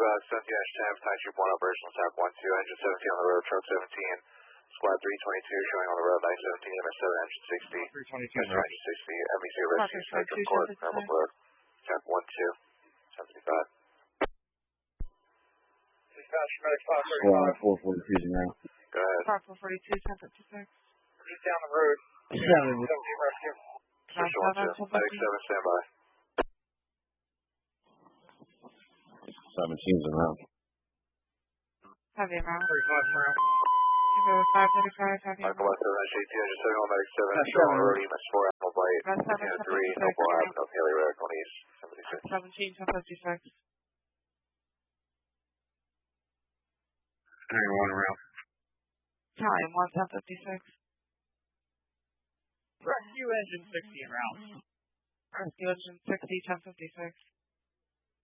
17-10, Type 1 operational tap 12, engine 17 on the road, truck 17, squad 322 showing on the road, night 17, MS7, engine 60, 322 engine 60, MEC rescue, spectrum court, normal road, tap 12, 75. Dispatch, medic 535. 442 now. Go ahead. 442, 1056. He's down the road. 17 rescue. Switch 12, medic 7, standby. 17's around. Heavy amount. 35 around. 535, heavy Michael amount. 7, engine 7 on medic 7, show on the road, EMS 4, Animal Bite, MS7, 3, Noble Ave, North Haley Road, East, 76. 17, 1056. 91 around. Italian 1, 1056. Rescue engine 60 around. Rescue engine 60, 1056.